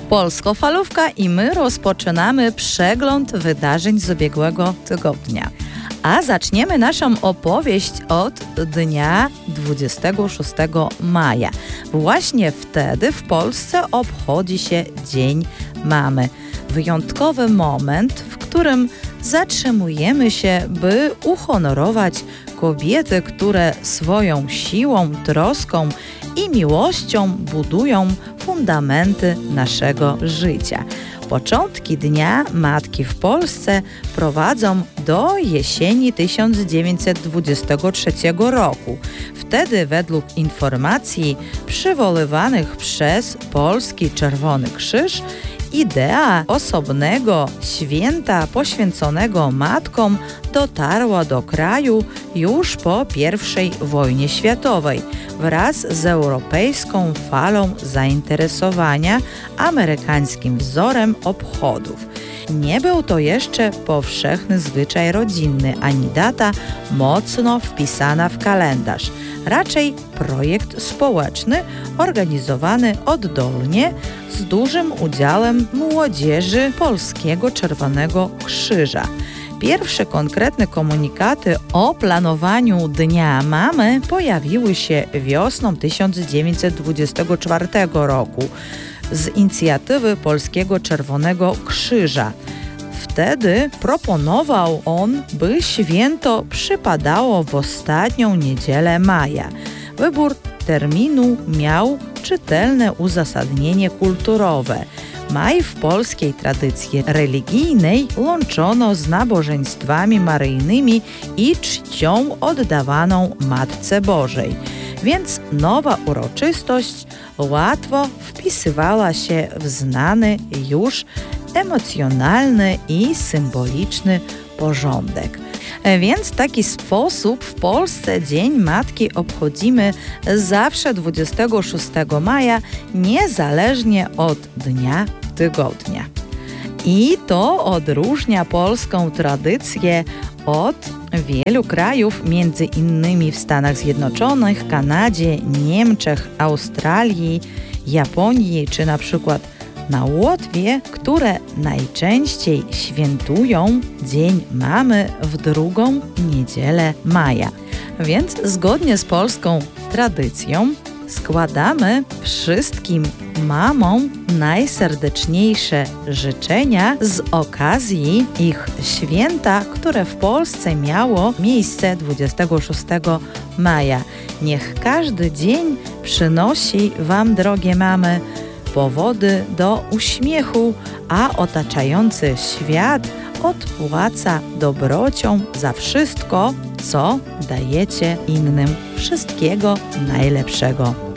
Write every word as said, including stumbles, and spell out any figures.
Polsko-Falówka i my rozpoczynamy przegląd wydarzeń z ubiegłego tygodnia. A zaczniemy naszą opowieść od dnia dwudziestego szóstego maja. Właśnie wtedy w Polsce obchodzi się Dzień Mamy. Wyjątkowy moment, w którym zatrzymujemy się, by uhonorować kobiety, które swoją siłą, troską i miłością budują fundamenty naszego życia. Początki Dnia Matki w Polsce prowadzą do jesieni tysiąc dziewięćset dwudziestego trzeciego roku. Wtedy według informacji przywoływanych przez Polski Czerwony Krzyż idea osobnego święta poświęconego matkom dotarła do kraju już po pierwszej wojnie światowej wraz z europejską falą zainteresowania amerykańskim wzorem obchodów. Nie był to jeszcze powszechny zwyczaj rodzinny, ani data mocno wpisana w kalendarz. Raczej projekt społeczny organizowany oddolnie z dużym udziałem młodzieży Polskiego Czerwonego Krzyża. Pierwsze konkretne komunikaty o planowaniu Dnia Mamy pojawiły się wiosną tysiąc dziewięćset dwudziestego czwartego roku z inicjatywy Polskiego Czerwonego Krzyża. Wtedy proponował on, by święto przypadało w ostatnią niedzielę maja. Wybór terminu miał czytelne uzasadnienie kulturowe. Maj w polskiej tradycji religijnej łączono z nabożeństwami maryjnymi i czcią oddawaną Matce Bożej, więc nowa uroczystość łatwo wpisywała się w znany już emocjonalny i symboliczny porządek. Więc w taki sposób w Polsce Dzień Matki obchodzimy zawsze dwudziestego szóstego maja, niezależnie od dnia tygodnia. I to odróżnia polską tradycję od wielu krajów, między innymi w Stanach Zjednoczonych, Kanadzie, Niemczech, Australii, Japonii czy na przykład na Łotwie, które najczęściej świętują Dzień Mamy w drugą niedzielę maja. Więc zgodnie z polską tradycją składamy wszystkim mamom najserdeczniejsze życzenia z okazji ich święta, które w Polsce miało miejsce dwudziestego szóstego maja. Niech każdy dzień przynosi Wam, drogie mamy, powody do uśmiechu, a otaczający świat odpłaca dobrocią za wszystko, co dajecie innym. Wszystkiego najlepszego.